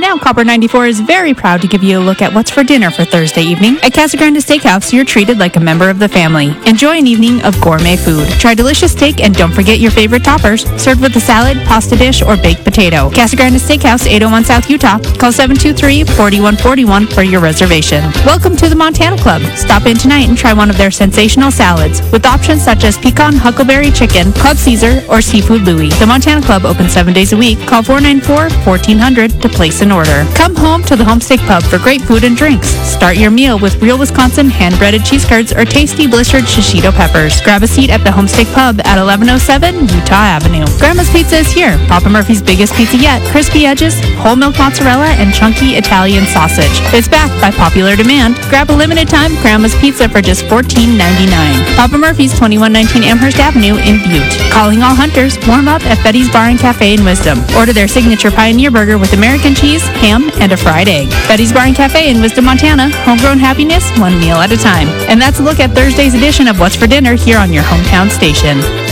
now, Copper 94 is very proud to give you a look at what's for dinner for Thursday evening. At Casa Grande Steakhouse, you're treated like a member of the family. Enjoy an evening of gourmet food. Try delicious steak and don't forget your favorite toppers, served with a salad, pasta dish, or baked potato. Casa Grande Steakhouse, 801 South Utah. Call 723-4141 for your reservation. Welcome to the Montana Club. Stop in tonight and try one of their sensational salads, with options such as pecan huckleberry chicken, Club Caesar, or seafood Louie. The Montana Club opens 7 days a week. Call 494-1400 to place an order. Come home to the Homesteak Pub for great food and drinks. Start your meal with real Wisconsin hand-breaded cheese curds or tasty blistered shishito peppers. Grab a seat at the Homesteak Pub at 1107 Utah Avenue. Grandma's Pizza is here. Papa Murphy's biggest pizza yet. Crispy edges, whole milk mozzarella, and chunky Italian sausage. It's back by popular demand. Grab a limited time Grandma's Pizza for just $14.99. Papa Murphy's, 2119 Amherst Avenue in Butte. Calling all hunters, warm up at Betty's Bar and Cafe in Wisdom. Order their signature Pioneer Burger with American cheese, ham, and a fried egg. Betty's Bar and Cafe in Wisdom, Montana. Homegrown happiness, one meal at a time. And that's a look at Thursday's edition of What's for Dinner here on your hometown station.